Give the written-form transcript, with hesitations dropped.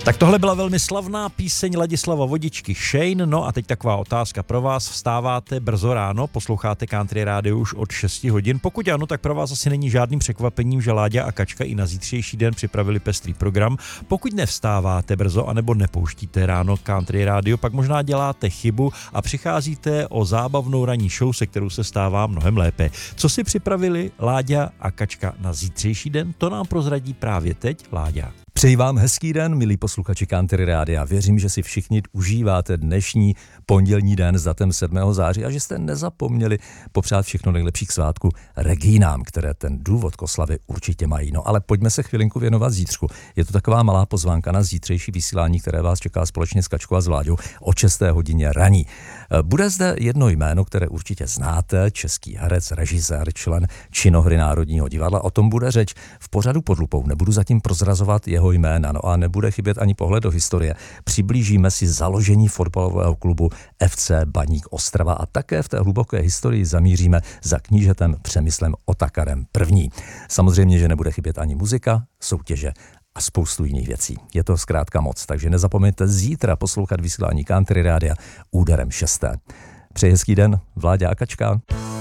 Tak tohle byla velmi slavná píseň Ladislava Vodičky Shane. No a teď taková otázka pro vás. Vstáváte brzo ráno, posloucháte Country Radio už od 6 hodin? Pokud ano, tak pro vás asi není žádným překvapením, že Láďa a Kačka i na zítřejší den připravili pestrý program. Pokud nevstáváte brzo anebo nepouštíte ráno Country Radio, pak možná děláte chybu a přicházíte o zábavnou ranní show, se kterou se stává mnohem lépe. Co si připravili Láďa a Kačka na zítřejší den, to nám prozradí právě teď Láďa. Přeji vám hezký den, milí posluchači Country Rádia. Věřím, že si všichni užíváte dnešní pondělní den s datem 7. září a že jste nezapomněli popřát všechno nejlepších svátků Regínám, které ten důvod k oslavě určitě mají. No ale pojďme se chvilinku věnovat zítřku. Je to taková malá pozvánka na zítřejší vysílání, které vás čeká společně s Kačkou a s Vláďou o 6. hodině raní. Bude zde jedno jméno, které určitě znáte, český herec, režisér, člen činohry Národního divadla. O tom bude řeč v pořadu Pod lupou. Nebudu zatím prozrazovat jeho jména, no a nebude chybět ani pohled do historie. Přiblížíme si založení fotbalového klubu FC Baník Ostrava a také v té hluboké historii zamíříme za knížetem Přemyslem Otakarem I. Samozřejmě, že nebude chybět ani muzika, soutěže a spoustu jiných věcí. Je to zkrátka moc, takže nezapomeňte zítra poslouchat vysílání Country Rádia úderem 6. Přeji hezký den, Vláďa a Kačka.